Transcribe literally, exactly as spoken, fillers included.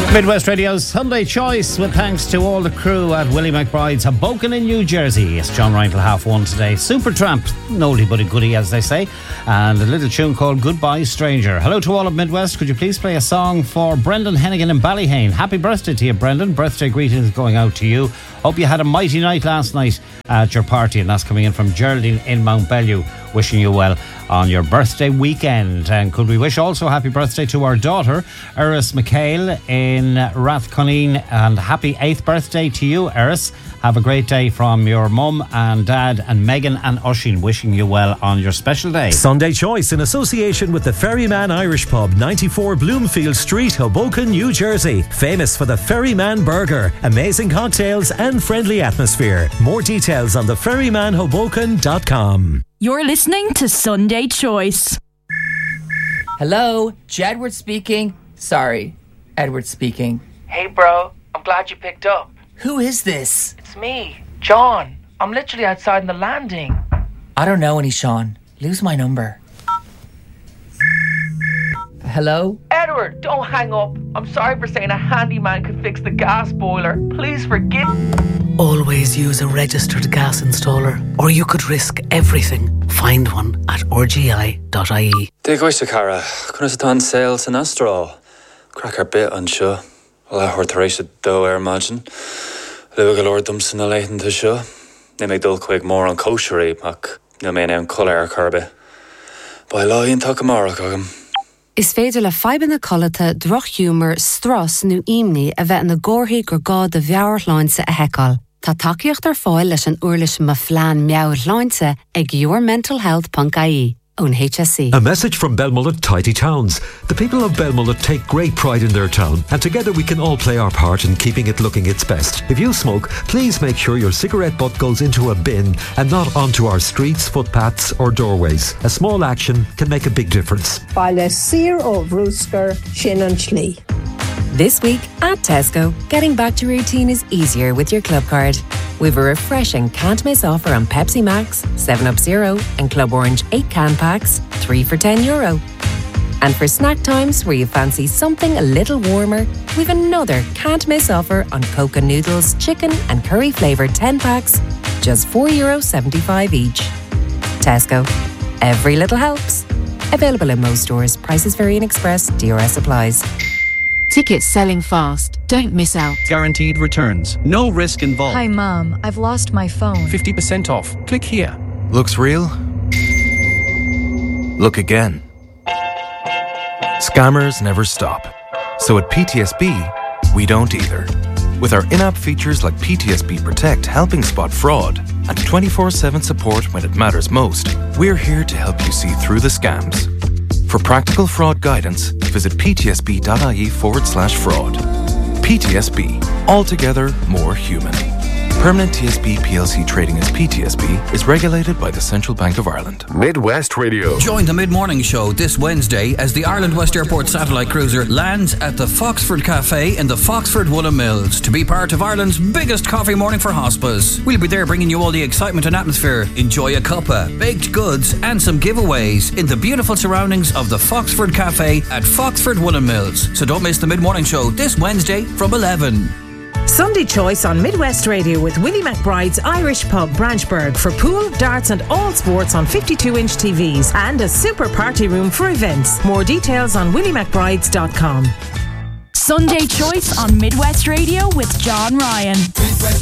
Midwest Radio's Sunday Choice, with thanks to all the crew at Willie McBride's Hoboken in New Jersey. It's John Ryan till half one today. Supertramp, an oldie but a goodie, as they say, and a little tune called Goodbye Stranger. Hello to all of Midwest. Could you please play a song for Brendan Hennigan in Ballyhane? Happy birthday to you, Brendan. Birthday greetings going out to you. Hope you had a mighty night last night at your party, and that's coming in from Geraldine in Mount Bellew. Wishing you well on your birthday weekend. And could we wish also happy birthday to our daughter Eris McHale in Rathconeen, and happy eighth birthday to you, Eris. Have a great day from your mum and dad and Megan and Oisín, wishing you well on your special day. Sunday Choice in association with the Ferryman Irish Pub, ninety-four Bloomfield Street, Hoboken, New Jersey. Famous for the Ferryman Burger, amazing cocktails and friendly atmosphere. More details on the ferryman hoboken dot com. You're listening to Sunday Choice. Hello, Jedward speaking. Sorry, Edward speaking. Hey bro, I'm glad you picked up. Who is this? It's me, John. I'm literally outside in the landing. I don't know any Sean. Lose my number. Hello? Edward, don't hang up. I'm sorry for saying a handyman could fix the gas boiler. Please forgive. Always use a registered gas installer, or you could risk everything. Find one at r g i dot i e. Dig cara, kuna satan sales in Astro. Cracker bit on sure. Well, I heard Theresa do air imagine. Live a galore dumps in the late into sure. They make dull quick more on kosher mac. No man am colour kirby. By law in Takamara cogum. Is féidir le feiban na colata droch humor stras nu imni a bheith na gorthaí gur gá de bheabhar láinse a heiceáil. Tá takeíocht ar fáil leis an uirlis ma phlean meabhar láinse ag your mental health dot i e. Own H S C. A message from Belmullet Tidy Towns. The people of Belmullet take great pride in their town, and together we can all play our part in keeping it looking its best. If you smoke, please make sure your cigarette butt goes into a bin and not onto our streets, footpaths or doorways. A small action can make a big difference. Baile Sir ó Brewster, Shin and Schley. This week at Tesco, getting back to routine is easier with your club card. We've a refreshing can't miss offer on Pepsi Max, seven up Zero and Club Orange eight can packs, three for ten euro. And for snack times where you fancy something a little warmer, we've another can't miss offer on Coca noodles, chicken and curry flavoured ten packs, just four euro seventy-five each. Tesco. Every little helps. Available in most stores. Prices vary in Express. D R S applies. Tickets selling fast. Don't miss out. Guaranteed returns. No risk involved. Hi, Mom. I've lost my phone. fifty percent off. Click here. Looks real? Look again. Scammers never stop. So at P T S B, we don't either. With our in-app features like P T S B Protect helping spot fraud and twenty-four seven support when it matters most, we're here to help you see through the scams. For practical fraud guidance, visit ptsb.ie forward slash fraud. P T S B, altogether more human. Permanent T S B P L C trading as P T S B is regulated by the Central Bank of Ireland. Midwest Radio. Join the mid-morning show this Wednesday as the Ireland West Airport satellite cruiser lands at the Foxford Cafe in the Foxford Woolham Mills to be part of Ireland's biggest coffee morning for hospice. We'll be there bringing you all the excitement and atmosphere. Enjoy a cuppa, baked goods and some giveaways in the beautiful surroundings of the Foxford Cafe at Foxford Woolham Mills. So don't miss the mid-morning show this Wednesday from eleven. Sunday Choice on Midwest Radio with Willie McBride's Irish Pub, Branchburg, for pool, darts and all sports on fifty-two inch T Vs and a super party room for events. More details on willie mcbrides dot com. Sunday Choice on Midwest Radio with John Ryan.